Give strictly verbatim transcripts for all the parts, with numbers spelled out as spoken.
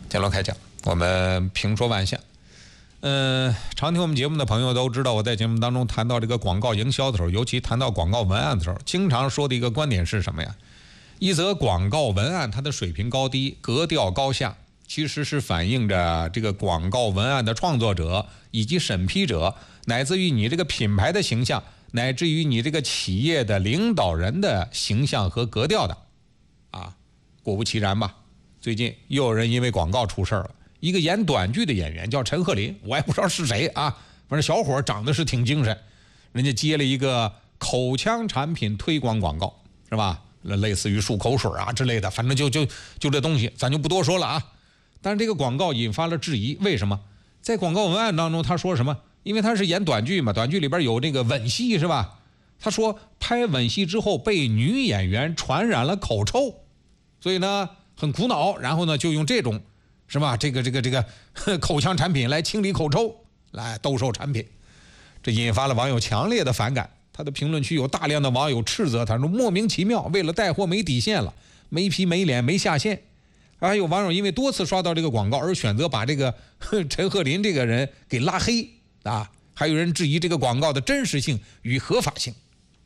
天罗开讲，我们评说万象。嗯，常听我们节目的朋友都知道，我在节目当中谈到这个广告营销的时候，尤其谈到广告文案的时候，经常说的一个观点是什么呀？一则广告文案它的水平高低、格调高下，其实是反映着这个广告文案的创作者以及审批者，乃至于你这个品牌的形象，乃至于你这个企业的领导人的形象和格调的。啊，果不其然吧，最近又有人因为广告出事了。一个演短剧的演员叫陈鹤林，我也不知道是谁啊，反正小伙长得是挺精神，人家接了一个口腔产品推广广告，是吧？类似于漱口水啊之类的，反正就就就这东西，咱就不多说了啊。但是这个广告引发了质疑，为什么？在广告文案当中他说什么？因为他是演短剧嘛，短剧里边有这个吻戏，是吧？他说拍吻戏之后被女演员传染了口臭，所以呢很苦恼，然后呢就用这种是吧这个这个这个口腔产品来清理口臭，来兜售产品，这引发了网友强烈的反感。他的评论区有大量的网友斥责他说莫名其妙，为了带货没底线了，没皮没脸没下线。还有网友因为多次刷到这个广告而选择把这个陈鹤林这个人给拉黑啊，还有人质疑这个广告的真实性与合法性。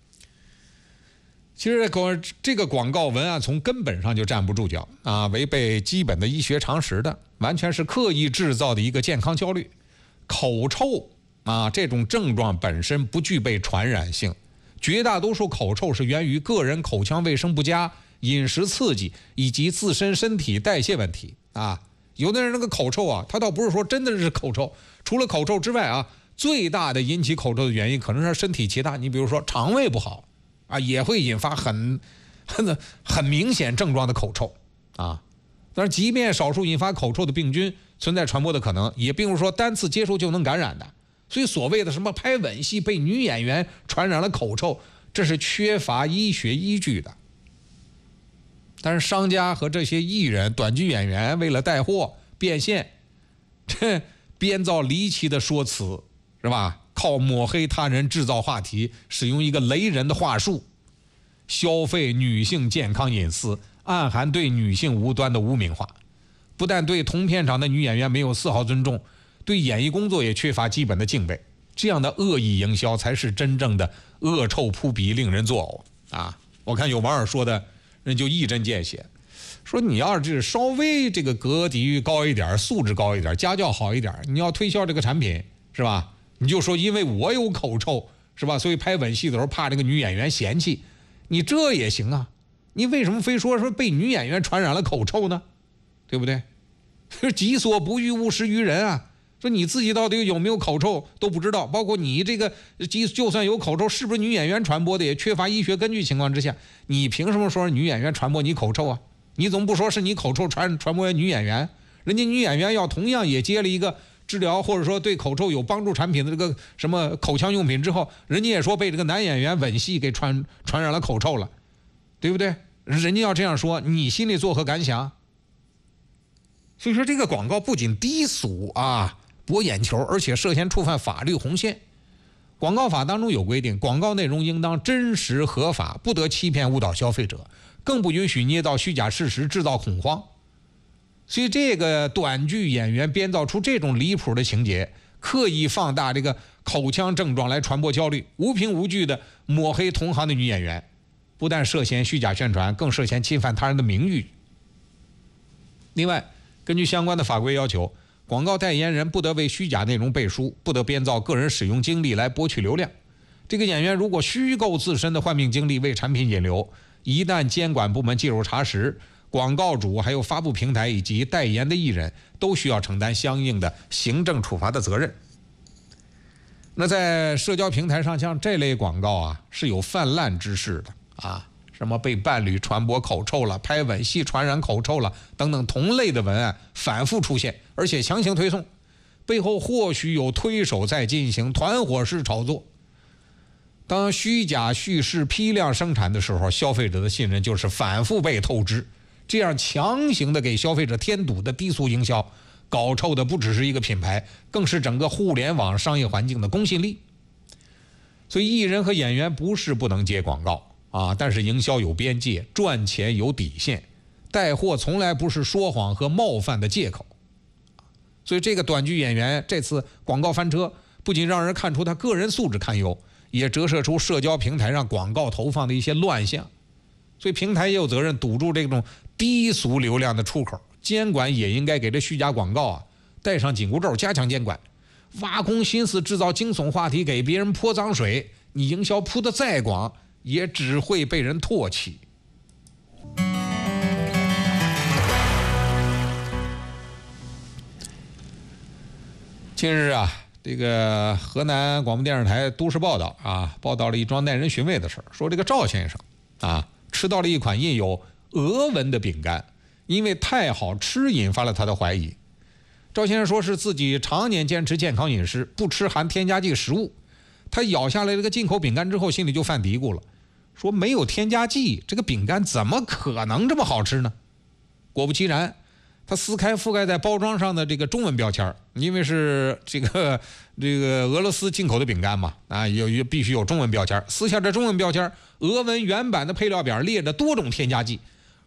其实这个广告文案从根本上就站不住脚啊，违背基本的医学常识的，完全是刻意制造的一个健康焦虑。口臭啊，这种症状本身不具备传染性，绝大多数口臭是源于个人口腔卫生不佳、饮食刺激以及自身身体代谢问题啊。有的人那个口臭啊，他倒不是说真的是口臭，除了口臭之外啊，最大的引起口臭的原因可能是身体其他，你比如说肠胃不好啊，也会引发很很很明显症状的口臭啊。但是即便少数引发口臭的病菌存在传播的可能，也并不是说单次接触就能感染的。所以所谓的什么拍吻戏被女演员传染了口臭，这是缺乏医学依据的。但是商家和这些艺人、短剧演员为了带货变现，这编造离奇的说辞，是吧？靠抹黑他人制造话题，使用一个雷人的话术，消费女性健康隐私，暗含对女性无端的污名化，不但对同片场的女演员没有丝毫尊重，对演艺工作也缺乏基本的敬畏。这样的恶意营销才是真正的恶臭扑鼻，令人作呕啊！我看有网友说的人就一针见血，说你要是稍微这个格局高一点，素质高一点，家教好一点，你要推销这个产品，是吧？你就说因为我有口臭，是吧？所以拍吻戏的时候怕这个女演员嫌弃，你这也行啊？你为什么非说说被女演员传染了口臭呢？对不对？己所不欲，勿施于人啊！说你自己到底有没有口臭都不知道，包括你这个就算有口臭，是不是女演员传播的，也缺乏医学根据情况之下，你凭什么说女演员传播你口臭啊？你总不说是你口臭传传播女演员？人家女演员要同样也接了一个治疗或者说对口臭有帮助产品的这个什么口腔用品之后，人家也说被这个男演员吻戏给传传染了口臭了，对不对？人家要这样说，你心里作何感想？所以说这个广告不仅低俗啊，博眼球，而且涉嫌触犯法律红线。广告法当中有规定，广告内容应当真实合法，不得欺骗误导消费者，更不允许捏造虚假事实制造恐慌。所以这个短剧演员编造出这种离谱的情节，刻意放大这个口腔症状来传播焦虑，无凭无据的抹黑同行的女演员，不但涉嫌虚假宣传，更涉嫌侵犯他人的名誉。另外，根据相关的法规要求，广告代言人不得为虚假内容背书，不得编造个人使用经历来博取流量。这个演员如果虚构自身的患病经历为产品引流，一旦监管部门介入查实，广告主还有发布平台以及代言的艺人都需要承担相应的行政处罚的责任。那在社交平台上，像这类广告啊是有泛滥之势的啊，什么被伴侣传播口臭了，拍吻戏传染口臭了等等同类的文案反复出现，而且强行推送，背后或许有推手在进行团伙式炒作。当虚假叙事批量生产的时候，消费者的信任就是反复被透支，这样强行的给消费者添堵的低俗营销，搞臭的不只是一个品牌，更是整个互联网商业环境的公信力。所以艺人和演员不是不能接广告啊，但是营销有边界，赚钱有底线，带货从来不是说谎和冒犯的借口所以这个短剧演员这次广告翻车，不仅让人看出他个人素质堪忧，也折射出社交平台上广告投放的一些乱象。所以平台也有责任堵住这种低俗流量的出口，监管也应该给这虚假广告啊带上紧箍咒，加强监管。挖空心思制造惊悚话题，给别人泼脏水，你营销铺得再广，也只会被人唾弃。近日啊，这个河南广播电视台都市报道啊，报道了一桩耐人寻味的事儿，说这个赵先生啊吃到了一款印有俄文的饼干，因为太好吃引发了他的怀疑。赵先生说是自己常年坚持健康饮食，不吃含添加剂食物。他咬下来这个进口饼干之后，心里就犯嘀咕了，说没有添加剂，这个饼干怎么可能这么好吃呢？果不其然，他撕开覆盖在包装上的这个中文标签，因为是这个这个俄罗斯进口的饼干嘛，啊，有有必须有中文标签。撕下这中文标签，俄文原版的配料表列着多种添加剂，